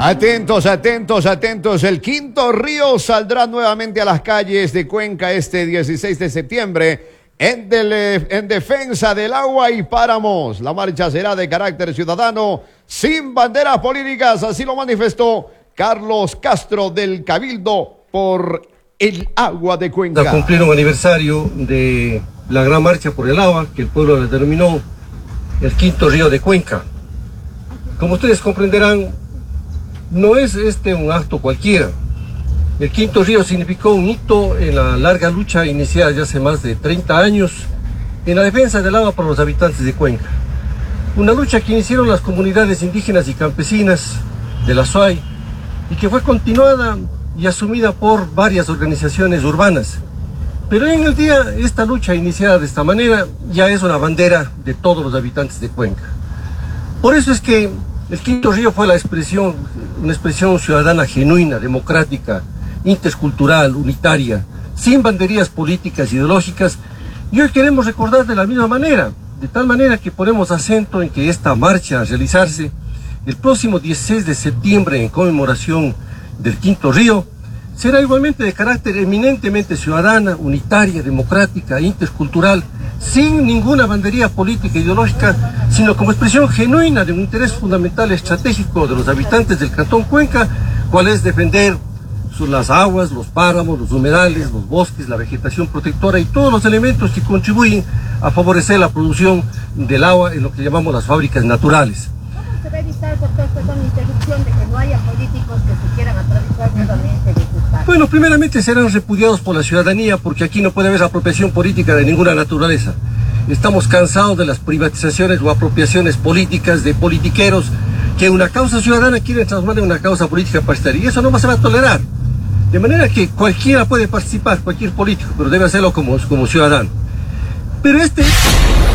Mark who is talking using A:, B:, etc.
A: Atentos, atentos, atentos. El Quinto Río saldrá nuevamente a las calles de Cuenca este 16 de septiembre en defensa del agua y páramos. La marcha será de carácter ciudadano, sin banderas políticas, así lo manifestó Carlos Castro del Cabildo por el agua de Cuenca.
B: A cumplir un aniversario de la gran marcha por el agua que el pueblo le denominó el Quinto Río de Cuenca. Como ustedes comprenderán, no es un acto cualquiera. El Quinto Río significó un hito en la larga lucha iniciada ya hace más de 30 años en la defensa del agua por los habitantes de Cuenca. Una lucha que iniciaron las comunidades indígenas y campesinas de la SUAY y que fue continuada y asumida por varias organizaciones urbanas. Pero en el día, esta lucha iniciada de esta manera ya es una bandera de todos los habitantes de Cuenca. Por eso es que el Quinto Río fue una expresión ciudadana genuina, democrática, intercultural, unitaria, sin banderías políticas, ideológicas, y hoy queremos recordar de la misma manera, de tal manera que ponemos acento en que esta marcha a realizarse el próximo 16 de septiembre en conmemoración del Quinto Río será igualmente de carácter eminentemente ciudadana, unitaria, democrática, intercultural, sin ninguna bandería política e ideológica, sino como expresión genuina de un interés fundamental estratégico de los habitantes del Cantón Cuenca, cual es defender las aguas, los páramos, los humedales, los bosques, la vegetación protectora y todos los elementos que contribuyen a favorecer la producción del agua en lo que llamamos las fábricas naturales.
C: ¿Cómo se va a evitar, doctor, con la interrupción de que no haya políticos que se quieran atravesar nuevamente de sus partes?
B: Bueno, primeramente serán repudiados por la ciudadanía porque aquí no puede haber apropiación política de ninguna naturaleza. Estamos cansados de las privatizaciones o apropiaciones políticas de politiqueros que una causa ciudadana quieren transformar en una causa política partidaria y eso no se va a tolerar. De manera que cualquiera puede participar, cualquier político, pero debe hacerlo como ciudadano. Pero